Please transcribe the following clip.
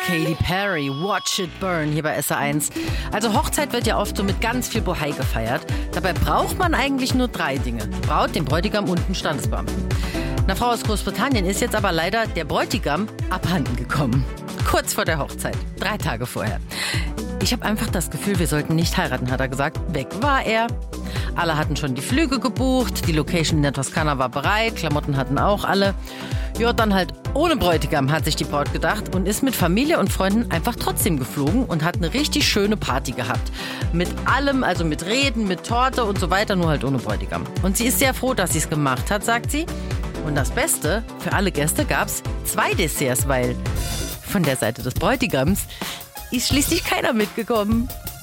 Katy Perry, Watch It Burn hier bei SR1. Also Hochzeit wird ja oft so mit ganz viel Bohai gefeiert. Dabei braucht man eigentlich nur 3 Dinge. Braut, den Bräutigam und einen Standesbeamten. Eine Frau aus Großbritannien ist jetzt aber leider der Bräutigam abhanden gekommen. Kurz vor der Hochzeit, 3 Tage vorher. Ich habe einfach das Gefühl, wir sollten nicht heiraten, hat er gesagt. Weg war er. Alle hatten schon die Flüge gebucht, die Location in der Toskana war bereit, Klamotten hatten auch alle. Ja, dann halt ohne Bräutigam, hat sich die Braut gedacht und ist mit Familie und Freunden einfach trotzdem geflogen und hat eine richtig schöne Party gehabt. Mit allem, also mit Reden, mit Torte und so weiter, nur halt ohne Bräutigam. Und sie ist sehr froh, dass sie es gemacht hat, sagt sie. Und das Beste, für alle Gäste gab's 2 Desserts, weil von der Seite des Bräutigams ist schließlich keiner mitgekommen.